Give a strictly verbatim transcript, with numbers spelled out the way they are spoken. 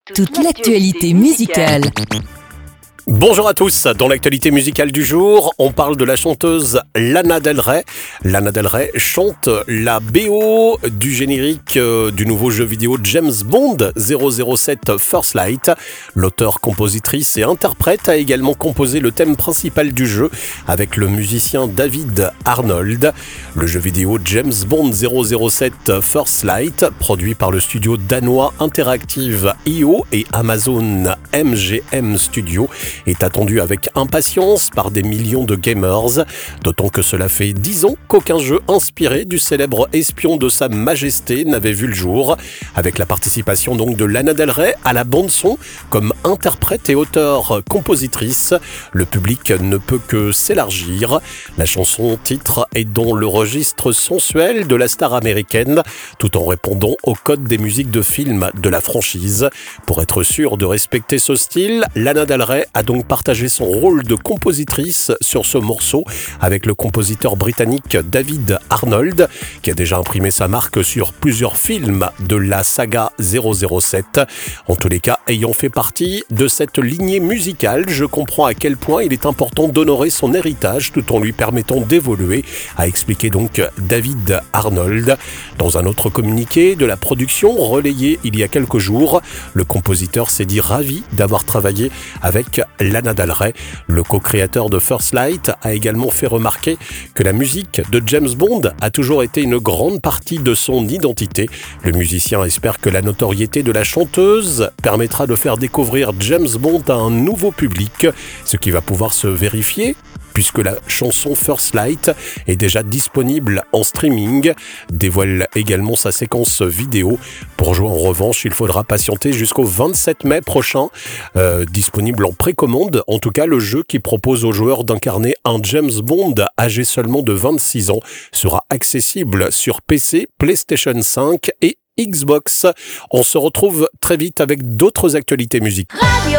Toute l'actualité musicale. Bonjour à tous, dans l'actualité musicale du jour, on parle de la chanteuse Lana Del Rey. Lana Del Rey chante la B O du générique du nouveau jeu vidéo James Bond zéro zéro sept First Light. L'auteur, compositrice et interprète a également composé le thème principal du jeu avec le musicien David Arnold. Le jeu vidéo James Bond zéro zéro sept First Light, produit par le studio danois Interactive I O et Amazon M G M Studio, est attendu avec impatience par des millions de gamers, d'autant que cela fait dix ans qu'aucun jeu inspiré du célèbre espion de Sa Majesté n'avait vu le jour, avec la participation donc de Lana Del Rey à la bande-son comme interprète et auteure-compositrice. Le public ne peut que s'élargir. La chanson titre est dans le registre sensuel de la star américaine, tout en répondant au code des musiques de films de la franchise. Pour être sûr de respecter ce style, Lana Del Rey a donc partagé son rôle de compositrice sur ce morceau avec le compositeur britannique David Arnold, qui a déjà imprimé sa marque sur plusieurs films de la saga zéro zéro sept. En tous les cas, ayant fait partie de cette lignée musicale, je comprends à quel point il est important d'honorer son héritage tout en lui permettant d'évoluer, a expliqué donc David Arnold. Dans un autre communiqué de la production relayé il y a quelques jours, le compositeur s'est dit ravi d'avoir travaillé avec Lana Del Rey. Le co-créateur de First Light a également fait remarquer que la musique de James Bond a toujours été une grande partie de son identité. Le musicien espère que la notoriété de la chanteuse permettra de faire découvrir James Bond à un nouveau public, ce qui va pouvoir se vérifier puisque la chanson First Light est déjà disponible en streaming, dévoile également sa séquence vidéo. Pour jouer en revanche, il faudra patienter jusqu'au vingt-sept mai prochain, euh, disponible en précommande. En tout cas, le jeu qui propose aux joueurs d'incarner un James Bond âgé seulement de vingt-six ans sera accessible sur P C, PlayStation cinq et Xbox. On se retrouve très vite avec d'autres actualités musicales.